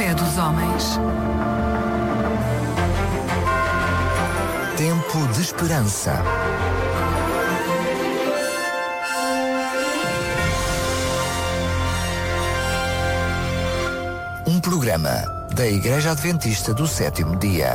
fé dos homens. Tempo de esperança. Um programa da Igreja Adventista do Sétimo Dia.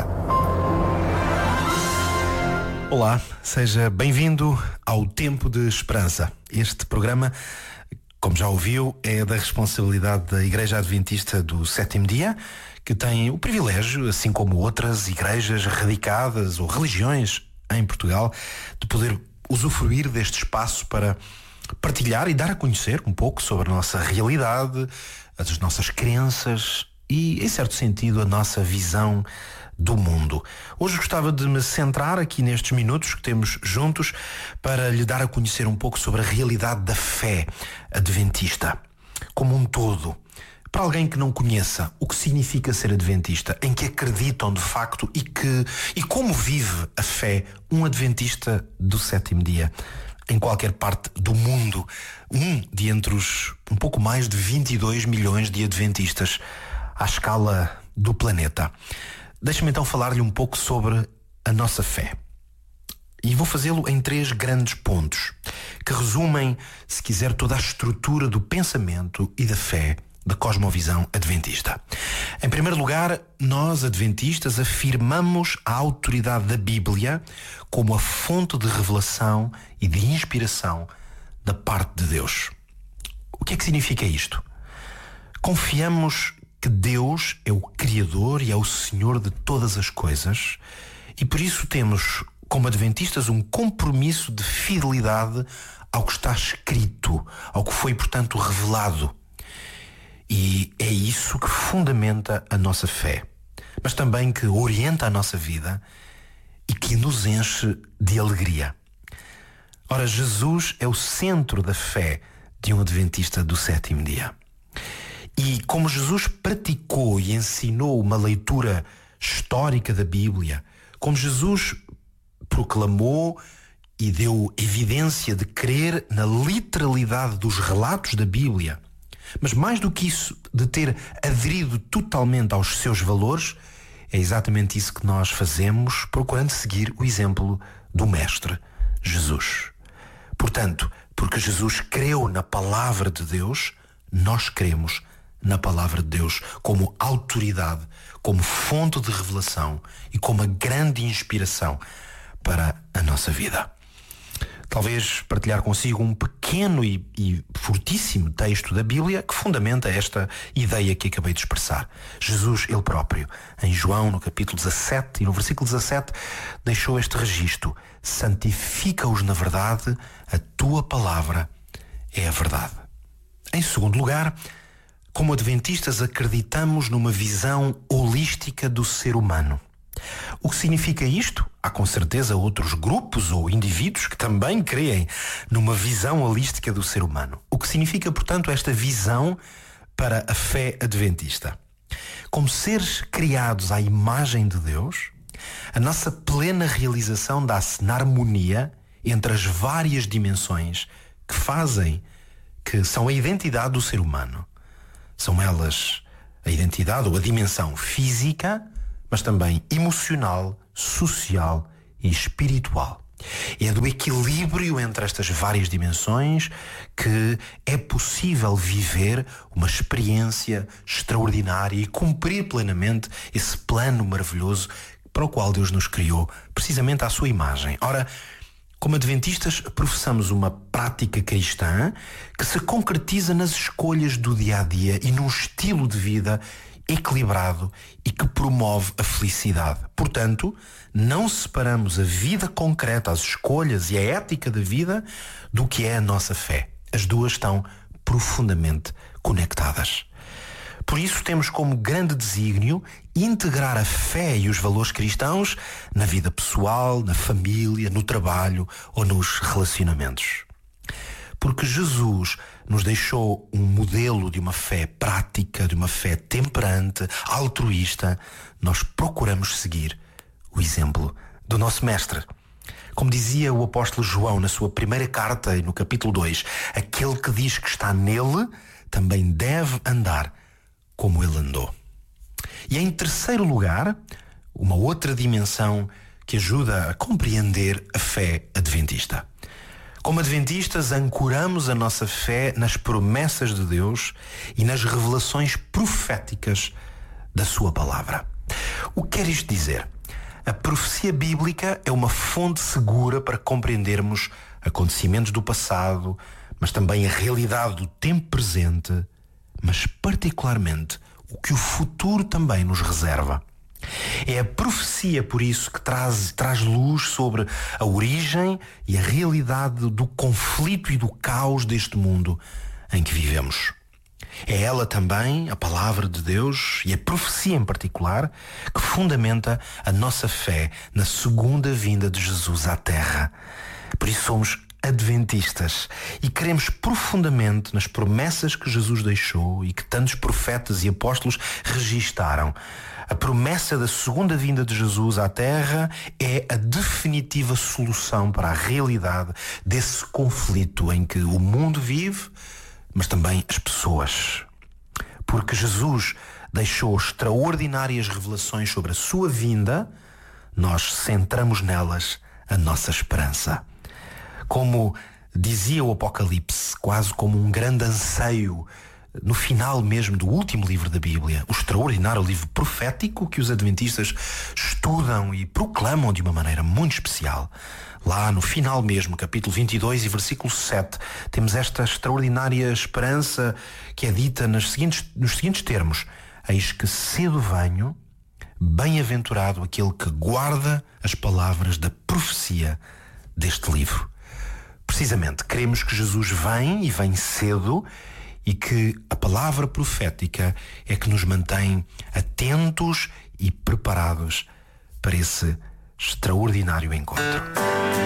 Olá, seja bem-vindo ao Tempo de Esperança. Este programa, como já ouviu, é da responsabilidade da Igreja Adventista do Sétimo Dia, que tem o privilégio, assim como outras igrejas radicadas ou religiões em Portugal, de poder usufruir deste espaço para partilhar e dar a conhecer um pouco sobre a nossa realidade, as nossas crenças e, em certo sentido, a nossa visão do mundo. Hoje gostava de me centrar aqui nestes minutos que temos juntos para lhe dar a conhecer um pouco sobre a realidade da fé adventista como um todo. Para alguém que não conheça o que significa ser adventista, em que acreditam de facto e como vive a fé um adventista do sétimo dia em qualquer parte do mundo, de entre os um pouco mais de 22 milhões de adventistas à escala do planeta. Deixa-me então falar-lhe um pouco sobre a nossa fé. E vou fazê-lo em 3 grandes pontos, que resumem, se quiser, toda a estrutura do pensamento e da fé da cosmovisão adventista. Em primeiro lugar, nós, adventistas, afirmamos a autoridade da Bíblia como a fonte de revelação e de inspiração da parte de Deus. O que é que significa isto? Confiamos que Deus é o Criador e é o Senhor de todas as coisas e por isso temos, como adventistas, um compromisso de fidelidade ao que está escrito, ao que foi, portanto, revelado. E é isso que fundamenta a nossa fé, mas também que orienta a nossa vida e que nos enche de alegria. Ora, Jesus é o centro da fé de um adventista do sétimo dia. E como Jesus praticou e ensinou uma leitura histórica da Bíblia, como Jesus proclamou e deu evidência de crer na literalidade dos relatos da Bíblia, mas mais do que isso, de ter aderido totalmente aos seus valores, é exatamente isso que nós fazemos, procurando seguir o exemplo do Mestre, Jesus. Portanto, porque Jesus creu na palavra de Deus, nós cremos na palavra de Deus como autoridade, como fonte de revelação e como a grande inspiração para a nossa vida. Talvez partilhar consigo um pequeno e fortíssimo texto da Bíblia que fundamenta esta ideia que acabei de expressar. Jesus, ele próprio, em João, no capítulo 17 e no versículo 17, deixou este registro: santifica-os na verdade, a tua palavra é a verdade. Em segundo lugar, como adventistas, acreditamos numa visão holística do ser humano. O que significa isto? Há com certeza outros grupos ou indivíduos que também creem numa visão holística do ser humano. O que significa, portanto, esta visão para a fé adventista? Como seres criados à imagem de Deus, a nossa plena realização dá-se na harmonia entre as várias dimensões que são a identidade do ser humano. São elas a identidade ou a dimensão física, mas também emocional, social e espiritual. É do equilíbrio entre estas várias dimensões que é possível viver uma experiência extraordinária e cumprir plenamente esse plano maravilhoso para o qual Deus nos criou, precisamente à sua imagem. Ora, como adventistas, professamos uma prática cristã que se concretiza nas escolhas do dia-a-dia e num estilo de vida equilibrado e que promove a felicidade. Portanto, não separamos a vida concreta, as escolhas e a ética da vida do que é a nossa fé. As duas estão profundamente conectadas. Por isso temos como grande desígnio integrar a fé e os valores cristãos na vida pessoal, na família, no trabalho ou nos relacionamentos. Porque Jesus nos deixou um modelo de uma fé prática, de uma fé temperante, altruísta, nós procuramos seguir o exemplo do nosso Mestre. Como dizia o apóstolo João na sua primeira carta, no capítulo 2, aquele que diz que está nele também deve andar como ele andou. E em terceiro lugar, uma outra dimensão que ajuda a compreender a fé adventista. Como adventistas, ancoramos a nossa fé nas promessas de Deus e nas revelações proféticas da sua palavra. O que quer isto dizer? A profecia bíblica é uma fonte segura para compreendermos acontecimentos do passado, mas também a realidade do tempo presente, mas particularmente o que o futuro também nos reserva. É a profecia, por isso, que traz luz sobre a origem e a realidade do conflito e do caos deste mundo em que vivemos. É ela também, a palavra de Deus, e a profecia em particular, que fundamenta a nossa fé na segunda vinda de Jesus à Terra. Por isso somos adventistas e cremos profundamente nas promessas que Jesus deixou e que tantos profetas e apóstolos registaram. A promessa da segunda vinda de Jesus à Terra é a definitiva solução para a realidade desse conflito em que o mundo vive, mas também as pessoas. Porque Jesus deixou extraordinárias revelações sobre a sua vinda, nós centramos nelas a nossa esperança. Como dizia o Apocalipse, quase como um grande anseio, no final mesmo do último livro da Bíblia, o extraordinário livro profético que os adventistas estudam e proclamam de uma maneira muito especial. Lá no final mesmo, capítulo 22 e versículo 7, temos esta extraordinária esperança que é dita nos seguintes termos: eis que cedo venho, bem-aventurado aquele que guarda as palavras da profecia deste livro. Precisamente, queremos que Jesus vem e vem cedo e que a palavra profética é que nos mantém atentos e preparados para esse extraordinário encontro.